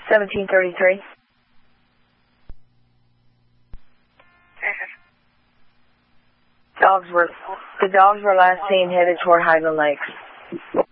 1733. The dogs were last seen headed toward Highland Lakes.